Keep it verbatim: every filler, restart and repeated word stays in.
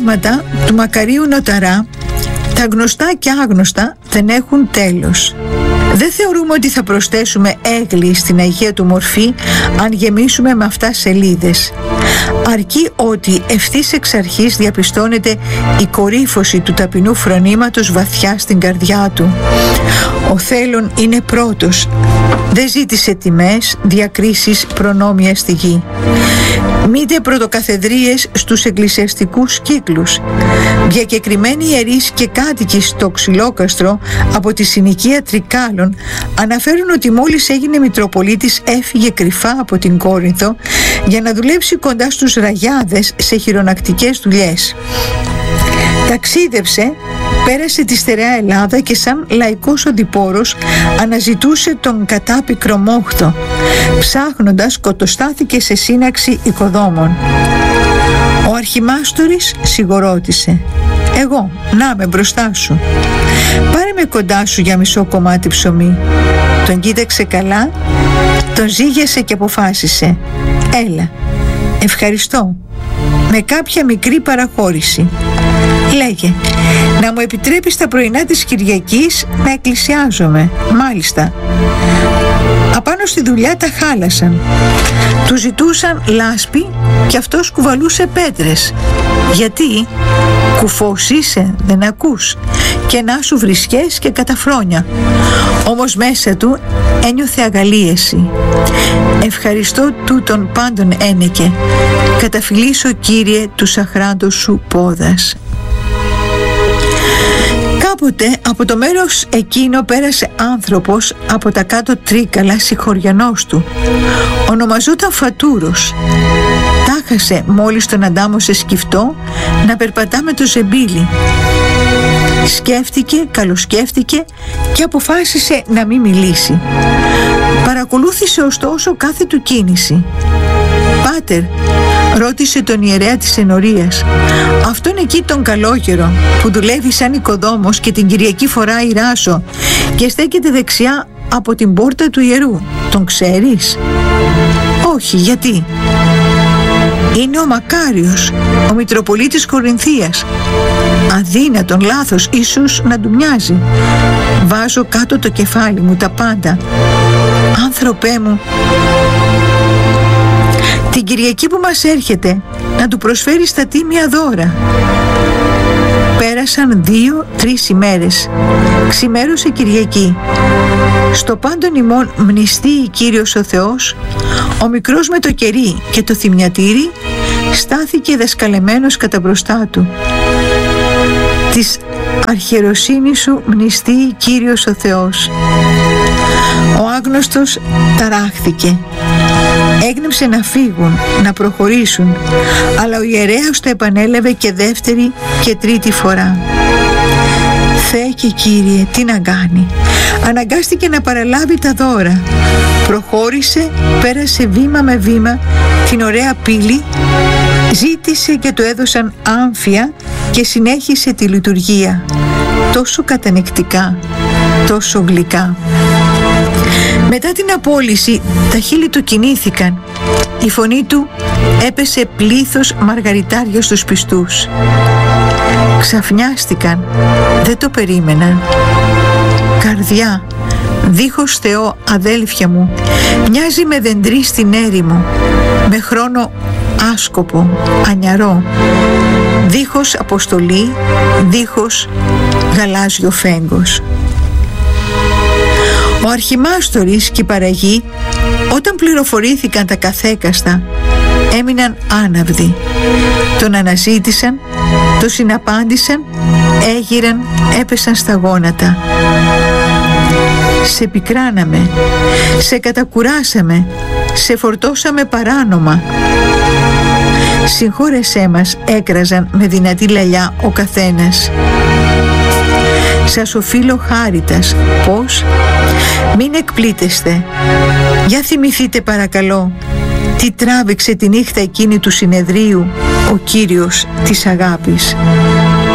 θαύματα του μακαρίου Νοταρά, τα γνωστά και άγνωστα, δεν έχουν τέλος. Δεν θεωρούμε ότι θα προσθέσουμε έγκλη στην Αγία του μορφή αν γεμίσουμε με αυτά σελίδες. Αρκεί ότι ευθύς εξ αρχής διαπιστώνεται η κορύφωση του ταπεινού φρονήματος βαθιά στην καρδιά του. Ο θέλων είναι πρώτος. Δεν ζήτησε τιμές, διακρίσεις, προνόμια στη γη. Μήτε πρωτοκαθεδρίες στους εκκλησιαστικούς κύκλους. Διακεκριμένοι ιερείς και κάτοικοι στο Ξυλόκαστρο από τη συνοικία Τρικάλων αναφέρουν ότι μόλις έγινε Μητροπολίτης έφυγε κρυφά από την Κόρινθο για να δουλέψει κοντά στους Ραγιάδες σε χειρονακτικές δουλειές. Ταξίδεψε, πέρασε τη στερεά Ελλάδα και σαν λαϊκός οδηπόρος αναζητούσε τον κατάπικρο μόχθο. Ψάχνοντας σκοτοστάθηκε σε σύναξη οικοδόμων. Ο αρχιμάστορης σιγορώτησε: «Εγώ, να είμαι μπροστά σου. Πάρε με κοντά σου για μισό κομμάτι ψωμί». Τον κοίταξε καλά, τον ζήγιασε και αποφάσισε: «Έλα, ευχαριστώ, με κάποια μικρή παραχώρηση. Λέγε, να μου επιτρέπεις τα πρωινά της Κυριακής να εκκλησιάζομαι». «Μάλιστα». Απάνω στη δουλειά τα χάλασαν. Του ζητούσαν λάσπη και αυτός κουβαλούσε πέτρες. Γιατί? Κουφός είσαι, δεν ακούς? Και να σου βρισκές και καταφρόνια. Όμως μέσα του ένιωθε αγαλίεση. «Ευχαριστώ τούτον πάντων ένεκε. Καταφυλίσω, Κύριε, τους αχράντους σου πόδας». Κάποτε από το μέρος εκείνο πέρασε άνθρωπος από τα κάτω Τρίκαλα, συγχωριανός του. Ονομαζόταν Φατούρος. Τάχασε μόλις τον αντάμωσε σκυφτό να περπατά με το ζεμπίλι. Σκέφτηκε, καλοσκέφτηκε και αποφάσισε να μην μιλήσει. Παρακολούθησε ωστόσο κάθε του κίνηση. «Πάτερ», ρώτησε τον ιερέα της ενορίας, «αυτόν εκεί τον καλόγερο που δουλεύει σαν οικοδόμος και την Κυριακή φοράει ράσο και στέκεται δεξιά από την πόρτα του ιερού, τον ξέρεις?» «Όχι, γιατί?» «Είναι ο Μακάριος, ο Μητροπολίτης Κορινθίας». «Αδύνατον, λάθος, ίσως να του μοιάζει». «Βάζω κάτω το κεφάλι μου τα πάντα. Άνθρωπέ μου, την Κυριακή που μας έρχεται να του προσφέρεις τα τίμια δώρα». Πέρασαν δύο-τρεις ημέρες. Ξημέρωσε Κυριακή. Στο πάντων ημών μνηστεί Κύριος ο Θεός, ο μικρός με το κερί και το θυμιατήρι στάθηκε δασκαλεμένος κατά μπροστά του. «Της αρχιεροσύνης σου μνηστεί Κύριος ο Θεός». Ο άγνωστος ταράχθηκε. Έγνεψε να φύγουν, να προχωρήσουν, αλλά ο ιερέας το επανέλαβε και δεύτερη και τρίτη φορά. «Θεέ και Κύριε, τι να κάνει?» Αναγκάστηκε να παραλάβει τα δώρα. Προχώρησε, πέρασε βήμα με βήμα την ωραία πύλη, ζήτησε και του έδωσαν άμφια και συνέχισε τη λειτουργία. Τόσο κατανεκτικά, τόσο γλυκά. Μετά την απόλυση τα χείλη του κινήθηκαν. Η φωνή του έπεσε πλήθος μαργαριτάρια στους πιστούς. Ξαφνιάστηκαν, δεν το περίμεναν. «Καρδιά, δίχως Θεό, αδέλφια μου, μοιάζει με δεντρί στην έρημο, με χρόνο άσκοπο, ανιαρό, δίχως αποστολή, δίχως γαλάζιο φέγγος». Ο αρχιμάστορης και η παραγή, όταν πληροφορήθηκαν τα καθέκαστα, έμειναν άναυδοι. Τον αναζήτησαν, το συναπάντησαν, έγειραν, έπεσαν στα γόνατα. «Σε πικράναμε, σε κατακουράσαμε, σε φορτώσαμε παράνομα. Συγχώρεσέ μας», έκραζαν με δυνατή λαλιά ο καθένας. «Σας οφείλω χάριτας». «Πώς?» «Μην εκπλήτεστε. Για θυμηθείτε παρακαλώ τι τράβηξε τη νύχτα εκείνη του συνεδρίου ο Κύριος της αγάπης».